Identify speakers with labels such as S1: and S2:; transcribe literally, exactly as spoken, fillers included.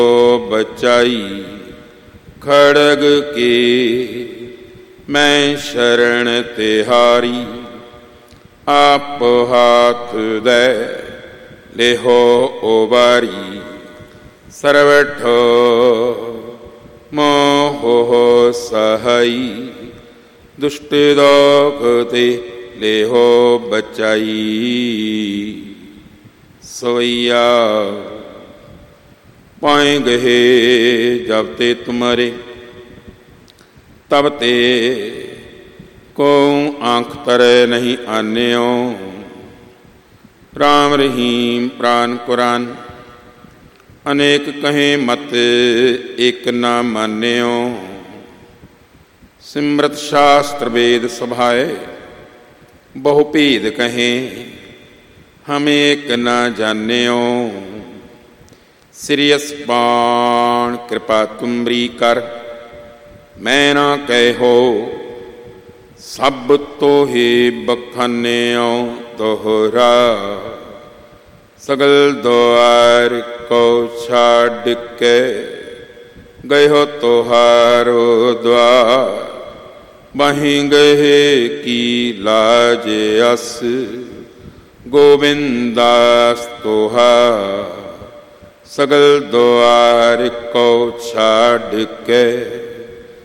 S1: ਬਚਾਈ ਖੜਗ ਕੀ ਮੈਂ ਸ਼ਰਨ ਤਿਹਾਰੀ। ਆਪ ਹਾਥ ਦੇ ਲੇਹੋ ਉਬਾਰੀ ਸਰਵਠ ਮੋਹ ਸਹਾਈ। ਦੁਸ਼ਟ ਦੋਖ ਤੇ ਲੇਹੋ ਬਚਾਈ। ਸਵਈਆ ਪਾਏ ਗਏ ਜਬ ਤੇ ਤੁਮਰੇ ਤਬ ਤੇ ਕੋ ਆਂਖ ਤਰੇ ਨਹੀਂ ਆਨਿਓ। ਰਾਮ ਰਹੀਮ ਪ੍ਰਾਨ ਕੁਰਾਨ ਅਨੇਕ ਕਹੇ ਮਤ ਇੱਕ ਨਾ ਮਾਨਿਓ। ਸਿਮਰਤ ਸ਼ਾਸਤਰ ਵੇਦ ਸਭਾਏ ਬਹੁ ਭੇਦ ਕਹੇ ਹਮ ਏਕ ਨਾ ਜਾਣਿਓ। ਸ੍ਰੀ ਅਸਪਾਨ ਕਿਰਪਾ ਤੁਮਰੀ ਕਰ ਮੈਂ ਨਾ ਕਹਿਓ। ਸਭ ਤੋਹੇ ਬਖਾਨਿਓ ਦੋਹਰਾ ਸਗਲ ਦੁਆਰ ਕੋ ਛਾੜ ਕੇ ਗਇਓ ਤੁਹਾਰੋ ਦੁਆਰ। ਬਾਹੀਂ ਗਏ ਕੀ ਲਾਜ ਅਸ ਗੋਬਿੰਦਾਸ ਤੋਹਾ। ਸਗਲ ਦੁਆਰ ਕੋ ਛਾੜ ਕੇ